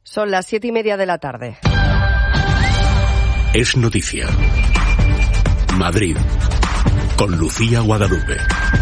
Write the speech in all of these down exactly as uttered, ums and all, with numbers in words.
Son las siete y media de la tarde. Es noticia. Madrid, con Lucía Guadalupe.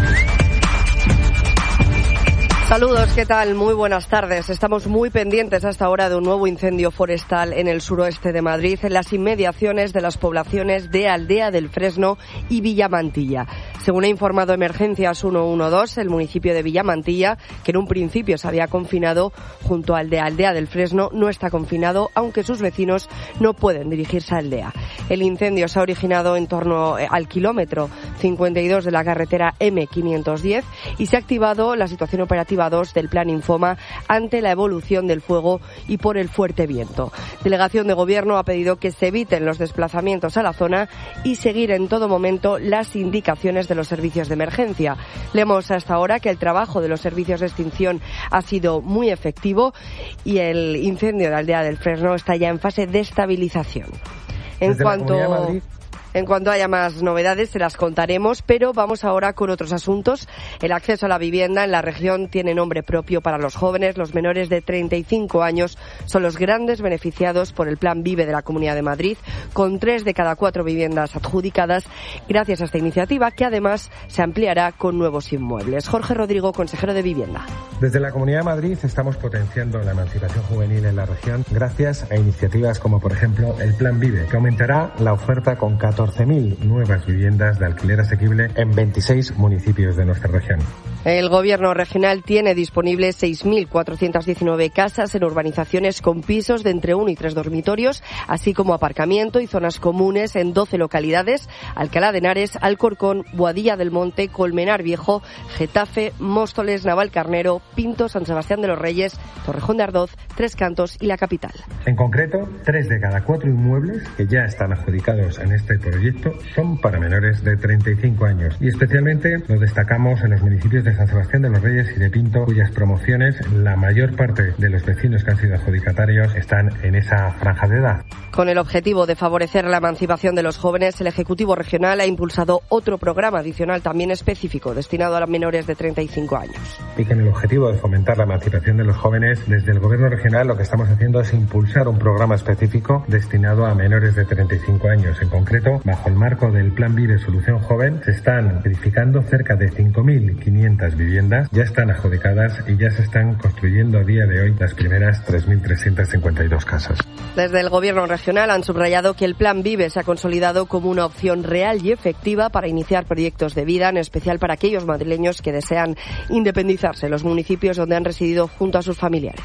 Saludos, ¿qué tal? Muy buenas tardes. Estamos muy pendientes hasta ahora de un nuevo incendio forestal en el suroeste de Madrid, en las inmediaciones de las poblaciones de Aldea del Fresno y Villamantilla. Según ha informado Emergencias ciento doce, el municipio de Villamantilla, que en un principio se había confinado junto al de Aldea del Fresno, no está confinado, aunque sus vecinos no pueden dirigirse a Aldea. El incendio se ha originado en torno al kilómetro cincuenta y dos de la carretera eme quinientos diez y se ha activado la situación operativa dos del Plan Infoma ante la evolución del fuego y por el fuerte viento. Delegación de Gobierno ha pedido que se eviten los desplazamientos a la zona y seguir en todo momento las indicaciones de los servicios de emergencia. Leemos hasta ahora que el trabajo de los servicios de extinción ha sido muy efectivo y el incendio de Aldea del Fresno está ya en fase de estabilización. En Desde cuanto En cuanto haya más novedades se las contaremos, pero vamos ahora con otros asuntos. El acceso a la vivienda en la región tiene nombre propio para los jóvenes. Los menores de treinta y cinco años son los grandes beneficiados por el Plan Vive de la Comunidad de Madrid, con tres de cada cuatro viviendas adjudicadas gracias a esta iniciativa, que además se ampliará con nuevos inmuebles. Jorge Rodrigo, consejero de Vivienda. Desde la Comunidad de Madrid estamos potenciando la emancipación juvenil en la región gracias a iniciativas como, por ejemplo, el Plan Vive, que aumentará la oferta con catorce mil nuevas viviendas de alquiler asequible en veintiséis municipios de nuestra región. El Gobierno regional tiene disponibles seis mil cuatrocientas diecinueve casas en urbanizaciones con pisos de entre uno y tres dormitorios, así como aparcamiento y zonas comunes en doce localidades: Alcalá de Henares, Alcorcón, Boadilla del Monte, Colmenar Viejo, Getafe, Móstoles, Navalcarnero, Pinto, San Sebastián de los Reyes, Torrejón de Ardoz, Tres Cantos y la capital. En concreto, tres de cada cuatro inmuebles que ya están adjudicados en este proyecto son para menores de treinta y cinco años, y especialmente lo destacamos en los municipios de San Sebastián de los Reyes y de Pinto, cuyas promociones, la mayor parte de los vecinos que han sido adjudicatarios están en esa franja de edad. Con el objetivo de favorecer la emancipación de los jóvenes, el Ejecutivo Regional ha impulsado otro programa adicional también específico, destinado a los menores de treinta y cinco años. Y con el objetivo de fomentar la emancipación de los jóvenes, desde el Gobierno Regional lo que estamos haciendo es impulsar un programa específico destinado a menores de treinta y cinco años. En concreto, bajo el marco del Plan Vive Solución Joven, se están edificando cerca de cinco mil quinientas viviendas, ya están adjudicadas y ya se están construyendo a día de hoy las primeras tres mil trescientas cincuenta y dos casas. Desde el Gobierno regional han subrayado que el Plan Vive se ha consolidado como una opción real y efectiva para iniciar proyectos de vida, en especial para aquellos madrileños que desean independizarse en los municipios donde han residido junto a sus familiares.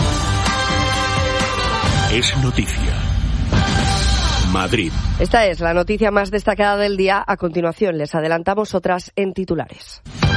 Es noticia. Madrid. Esta es la noticia más destacada del día. A continuación les adelantamos otras en titulares.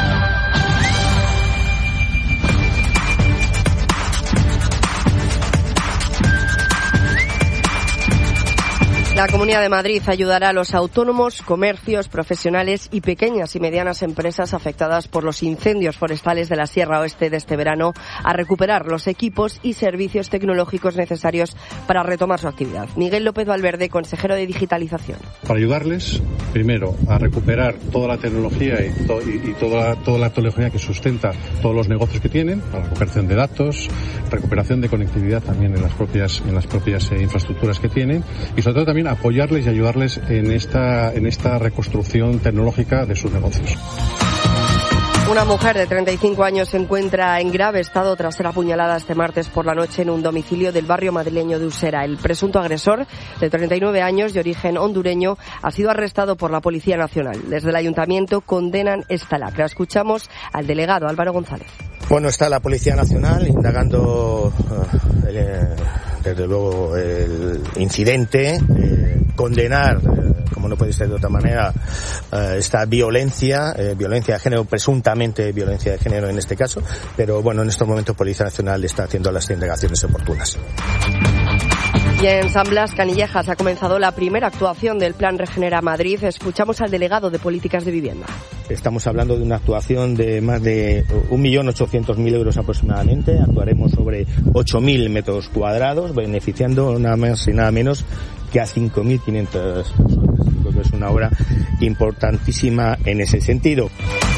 La Comunidad de Madrid ayudará a los autónomos, comercios, profesionales y pequeñas y medianas empresas afectadas por los incendios forestales de la Sierra Oeste de este verano a recuperar los equipos y servicios tecnológicos necesarios para retomar su actividad. Miguel López Valverde, consejero de Digitalización. Para ayudarles, primero, a recuperar toda la tecnología y, to- y, y toda, toda la tecnología que sustenta todos los negocios que tienen, para recuperación de datos, recuperación de conectividad también en las propias, en las propias eh, infraestructuras que tienen, y sobre todo también apoyarles y ayudarles en esta, en esta reconstrucción tecnológica de sus negocios. Una mujer de treinta y cinco años se encuentra en grave estado tras ser apuñalada este martes por la noche en un domicilio del barrio madrileño de Usera. El presunto agresor, de treinta y nueve años, de origen hondureño, ha sido arrestado por la Policía Nacional. Desde el Ayuntamiento condenan esta lacra. Escuchamos al delegado Álvaro González. Bueno, está la Policía Nacional indagando, uh, el, desde luego, el incidente, eh, condenar, eh, como no puede ser de otra manera, eh, esta violencia, eh, violencia de género, presuntamente violencia de género en este caso, pero bueno, en estos momentos Policía Nacional está haciendo las indagaciones oportunas. Y en San Blas, Canillejas, ha comenzado la primera actuación del Plan Regenera Madrid. Escuchamos al delegado de Políticas de Vivienda. Estamos hablando de una actuación de más de un millón ochocientos mil euros aproximadamente. Actuaremos sobre ocho mil metros cuadrados, beneficiando nada más y nada menos que a cinco mil quinientas personas. Creo que es una obra importantísima en ese sentido.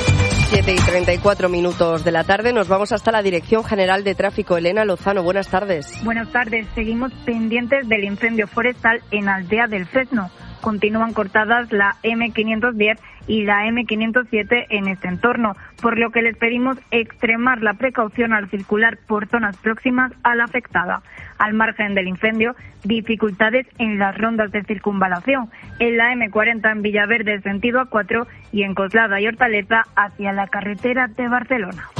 siete y treinta y cuatro minutos de la tarde. Nos vamos hasta la Dirección General de Tráfico. Elena Lozano, buenas tardes. Buenas tardes. Seguimos pendientes del incendio forestal en Aldea del Fresno. Continúan cortadas la eme quinientos diez y la eme quinientos siete en este entorno, por lo que les pedimos extremar la precaución al circular por zonas próximas a la afectada. Al margen del incendio, dificultades en las rondas de circunvalación, en la eme cuarenta en Villaverde sentido A cuatro y en Coslada y Hortaleza hacia la carretera de Barcelona.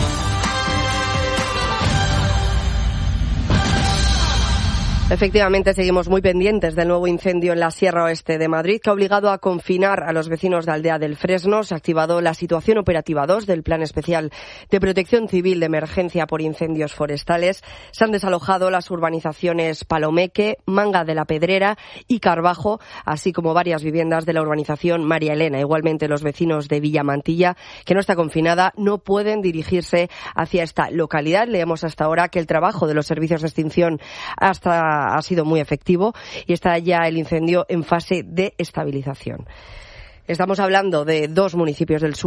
Efectivamente, seguimos muy pendientes del nuevo incendio en la Sierra Oeste de Madrid, que ha obligado a confinar a los vecinos de Aldea del Fresno. Se ha activado la situación operativa dos del Plan Especial de Protección Civil de Emergencia por Incendios Forestales. Se han desalojado las urbanizaciones Palomeque, Manga de la Pedrera y Carbajo, así como varias viviendas de la urbanización María Elena. Igualmente, los vecinos de Villamantilla, que no está confinada, no pueden dirigirse hacia esta localidad. Leemos hasta ahora que el trabajo de los servicios de extinción hasta ha sido muy efectivo y está ya el incendio en fase de estabilización. Estamos hablando de dos municipios del sur